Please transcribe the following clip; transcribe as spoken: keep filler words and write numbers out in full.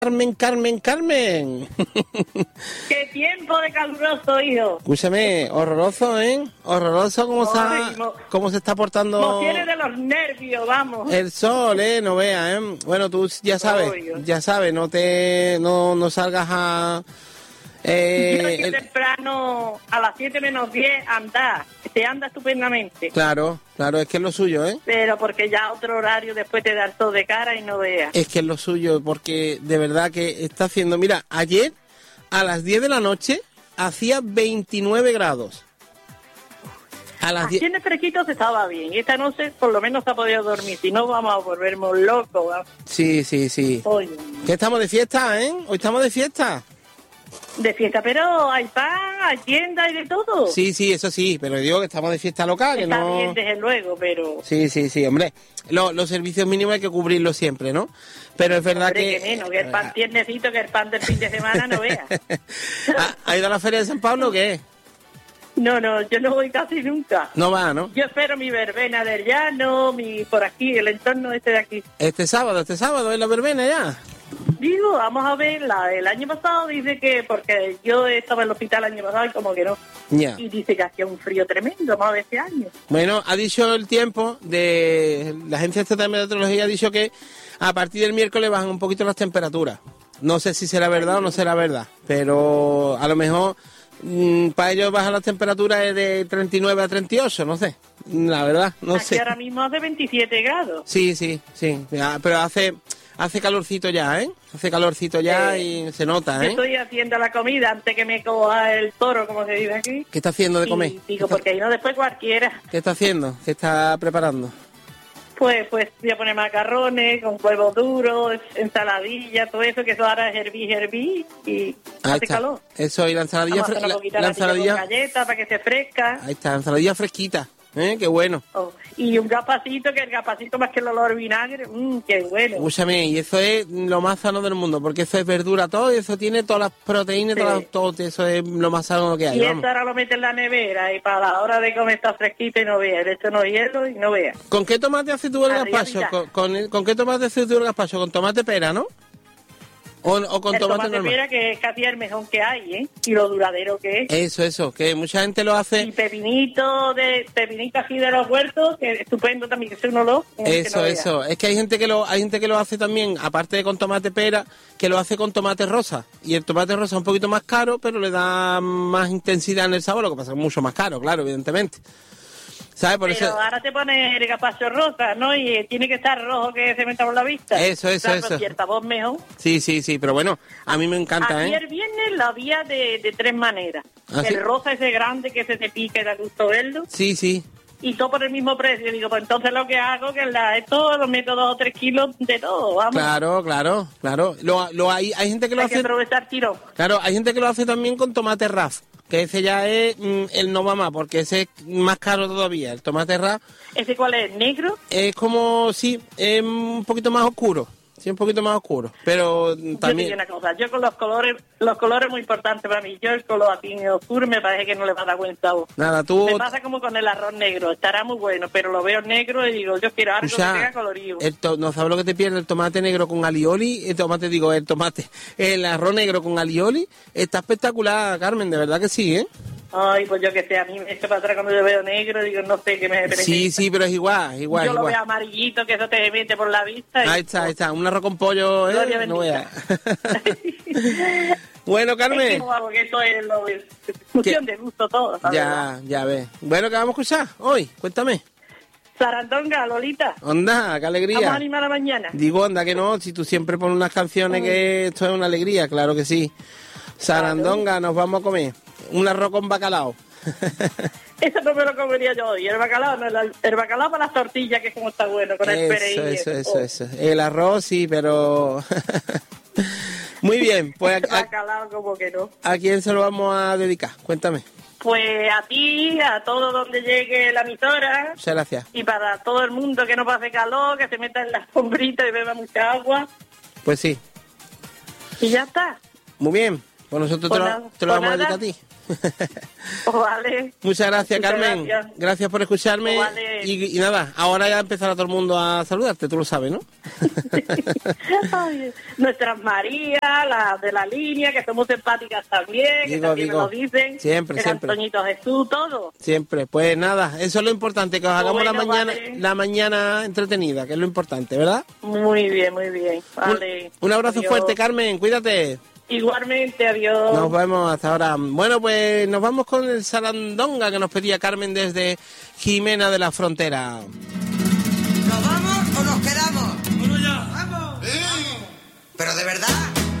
Carmen, Carmen, Carmen. ¡Qué tiempo de caluroso, hijo! Escúchame, horroroso, ¿eh? Horroroso cómo, Ay, está, mo- cómo se está portando Nos tiene de los nervios, vamos. el sol, ¿eh? No veas, ¿eh? Bueno, tú ya sabes, Oiga. ya sabes, no te, no, no salgas a... Yo Eh, que el- temprano, a las siete menos diez, andar. Se anda estupendamente. claro, claro, es que es lo suyo, ¿eh? Pero porque ya otro horario después te da el sol de cara y no veas. Es que es lo suyo, porque de verdad que está haciendo... Mira, ayer a las diez de la noche hacía veintinueve grados. A las Aquí diez... en el fresquito se estaba bien. Y esta noche por lo menos se ha podido dormir. Si no, vamos a volvernos locos. ¿Va? Sí, sí, sí. Oye, Que estamos de fiesta, ¿eh? Hoy estamos de fiesta. de fiesta, pero hay pan, hay tienda y de todo. Sí, sí, eso sí, pero digo que estamos de fiesta local, que Está no... bien, desde luego, pero... Sí, sí, sí, hombre. Lo- los servicios mínimos hay que cubrirlos siempre, ¿no? Pero es verdad Hombre, que... que menos, que el pan tiernecito, que el pan del fin de semana no veas. ¿Ha, ha ido a la Feria de San Pablo o qué? No, no, yo no voy casi nunca. No va, ¿no? Yo espero mi verbena del llano, mi por aquí, el entorno este de aquí. Este sábado, este sábado es la verbena ya. Digo, vamos a verla. El año pasado dice que, porque yo estaba en el hospital el año pasado y como que no. Ya. Y dice que hacía un frío tremendo, vamos a ver este año. Bueno, ha dicho el tiempo de... La Agencia Estatal de Meteorología ha dicho que a partir del miércoles bajan un poquito las temperaturas. No sé si será verdad o no será verdad, pero a lo mejor mm, para ellos bajan las temperaturas de treinta y nueve a treinta y ocho, no sé. La verdad, no Aquí sé. ahora mismo hace veintisiete grados. Sí, sí, sí. Ya, pero hace hace calorcito ya, ¿eh? Hace calorcito ya Eh, y se nota, Yo ¿eh? estoy haciendo la comida antes que me coja el toro, como se dice aquí. ¿Qué está haciendo de comer? Y ¿Qué digo, está, porque ahí no después cualquiera. qué está haciendo? ¿Qué está preparando? Pues pues voy a poner macarrones con huevos duros, ensaladilla, todo eso, que eso ahora es hervir, hervir y Ahí hace está. calor. Eso, y la ensaladilla, Vamos a fre- hacer una la, poquita la de con ensaladilla, galletas para que se fresca. ahí está, ensaladilla fresquita, ¿eh? Qué bueno. Oh, y un gapacito, que el gapacito más que el olor vinagre, mmm, qué bueno. Escúchame, y eso es lo más sano del mundo, porque eso es verdura todo, y eso tiene todas las proteínas, Sí. todas las- todo, eso es lo más sano que hay, Y vamos. esto ahora lo mete en la nevera y para la hora de comer está fresquito y no vea. Le echo unos hielos y no vea. ¿Con qué tomate haces tú el Arriba, gazpacho? mira. ¿Con, con, el- con qué tomate haces tú el gazpacho? ¿Con tomate pera, no? ¿O, o con el tomate, tomate normal? pera, que es casi el mejor que hay, ¿eh? Y lo duradero que es. Eso, eso, que mucha gente lo Y hace... pepinito, de pepinito así de los huertos, que es estupendo también, que es un olor. en el que Eso, no vea. eso. Es que hay gente que lo hay gente que lo hace también, aparte de con tomate pera, que lo hace con tomate rosa. Y el tomate rosa es un poquito más caro, pero le da más intensidad en el sabor, lo que pasa es que es mucho más caro, claro, evidentemente. ¿Sabes? Por Pero eso... ahora te pones el gazpacho rosa, ¿no? Y eh, tiene que estar rojo, que se meta por la vista. Eso, eso, Claro, eso. cierta voz mejor. Sí, sí, sí, pero bueno, a mí me encanta, Aquí ¿eh? el viernes lo había de, de tres maneras. ¿Ah, sí? El rosa ese grande que se te pica y da gusto verlo. Sí, sí. Y todo por el mismo precio. Digo, pues entonces lo que hago que la esto lo meto dos o tres kilos de todo, vamos. Claro, claro, claro. Lo, lo hay, hay gente que lo Hay que hace... aprovechar tirón. Claro, hay gente que lo hace también con tomate raf, que ese ya es mm, el no va más, porque ese es más caro todavía. El tomate raf ¿Ese cuál es? ¿Negro? es como, sí, es un poquito más oscuro, sí, un poquito más oscuro, pero Yo te digo también... una cosa, yo con los colores, los colores muy importantes para mí. Yo el color así oscuro me parece que no le va a dar buen sabor. Nada, tú... Me pasa como con el arroz negro, estará muy bueno, pero lo veo negro y digo, yo quiero algo Escucha, que tenga colorido. el to- no sabes lo que te pierde el tomate negro con alioli, el tomate, digo, el tomate, el arroz negro con alioli, está espectacular, Carmen, de verdad que sí, ¿eh? Ay, pues yo que sé, a mí me echo para atrás cuando yo veo negro, digo, no sé qué me parece. Sí, sí, pero es igual, igual, Yo lo igual. veo amarillito, que eso te mete por la vista. y- Ahí está, ahí está, un arroz con pollo, ¿eh? Gloria No bendita. veas. Bueno, Es que Carmen, no hago, que esto es lo es cuestión de gusto todo, ¿sabes? ya, ya ves. Bueno, ¿qué vamos a escuchar hoy? Cuéntame. Sarandonga, Lolita. Onda, qué Vamos a alegría. animar a mañana. Digo, onda, que no, si tú siempre pones unas canciones que esto es una alegría, claro que sí. Sarandonga, nos vamos a comer. Un arroz con bacalao. Eso no me lo comería yo hoy. El bacalao, no, el, el bacalao para las tortillas, que es como está bueno, con el Eso, perejil. eso, eso, Oh, eso. El arroz sí, pero... Muy bien, pues el a, a- bacalao como que no. ¿a quién se lo vamos a dedicar? Cuéntame. Pues a ti, a todo donde llegue la emisora, Muchas gracias. y para todo el mundo que no pase calor, que se meta en la sombrita y beba mucha agua. Pues sí. Y ya está. Muy bien. Pues nosotros Pues te lo, nada, te lo pues vamos a dedicar nada. a ti. Vale. Muchas gracias, Muchas Carmen. Gracias. gracias por escucharme. Vale. Y, y nada, ahora ya empezará todo el mundo a saludarte, tú lo sabes, ¿no? Ay, nuestras Marías, las de la línea, que somos simpáticas también, que Digo, también digo. me lo dicen. Siempre, el siempre. Antoñito Jesús, todo. Siempre, pues nada, eso es lo importante, que os hagamos la Bueno, mañana vale. la mañana entretenida, que es lo importante, ¿verdad? Muy bien, muy bien. Vale. Un, un abrazo Adiós. fuerte, Carmen, cuídate. Igualmente, adiós. Nos vemos hasta ahora. Bueno, pues nos vamos con el Sarandonga que nos pedía Carmen desde Jimena de la Frontera. ¿Nos vamos o nos quedamos? Bueno, ya. ¡Vamos! Sí. Pero de verdad.